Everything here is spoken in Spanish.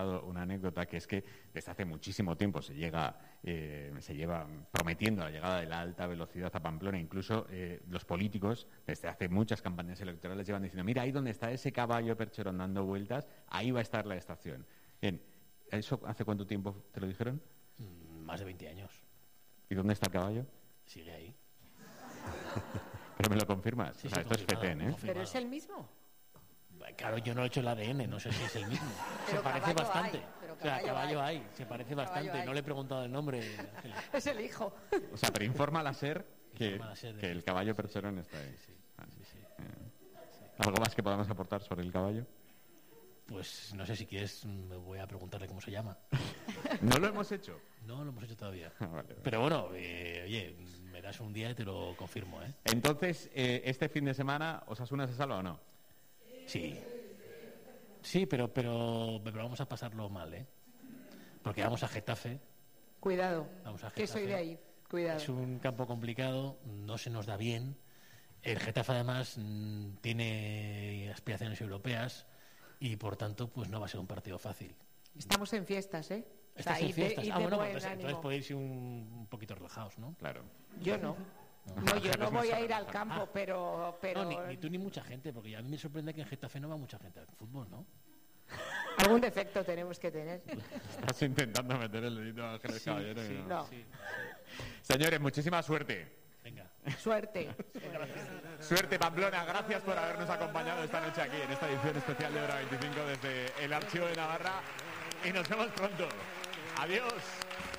contado una anécdota que es que desde hace muchísimo tiempo se lleva prometiendo la llegada de la alta velocidad a Pamplona. Incluso los políticos, desde hace muchas campañas electorales, llevan diciendo: mira, ahí donde está ese caballo percherón dando vueltas, ahí va a estar la estación. Bien, ¿eso hace cuánto tiempo te lo dijeron? Más de 20 años. ¿Y dónde está el caballo? Sigue ahí. ¿Pero me lo confirmas? Sí, o sea, sí, esto es FETEN, ¿eh? ¿Pero es el mismo? Claro, yo no he hecho el ADN, no sé si es el mismo. Se Pero parece caballo bastante. hay, pero O sea, caballo hay, se parece Caballo bastante. hay. No le he preguntado el nombre. Es el hijo. O sea, pero informa la SER que Informa la SER de el que caballo está, percherón está ahí. Sí. ¿Algo más que podamos aportar sobre el caballo? Pues no sé, si quieres me voy a preguntarle cómo se llama. ¿No lo hemos hecho? No lo hemos hecho todavía. Vale. Pero bueno, oye, me das un día y te lo confirmo, ¿eh? Entonces, ¿este fin de semana Osasuna se salva o no? Sí, pero vamos a pasarlo mal, ¿eh? Porque vamos a Getafe. Cuidado, Vamos a que Getafe. soy de ahí. Cuidado. Es un campo complicado, no se nos da bien. El Getafe además tiene aspiraciones europeas y por tanto pues no va a ser un partido fácil. Estamos en fiestas, ¿eh? Estás O sea, en fiestas. id de Bueno, buen entonces ánimo. podéis ir un poquito relajados, ¿no? Claro. Yo no. No, yo no voy a ir al campo, pero... No, ni tú ni mucha gente, porque a mí me sorprende que en Getafe no va mucha gente al fútbol, ¿no? Algún defecto tenemos que tener. Estás intentando meter el dedito a Ángeles Caballero. sí, y no. sí. Señores, muchísima suerte. Venga. Suerte. Suerte, Pamplona. Gracias por habernos acompañado esta noche aquí en esta edición especial de Hora 25 desde el Archivo de Navarra. Y nos vemos pronto. Adiós.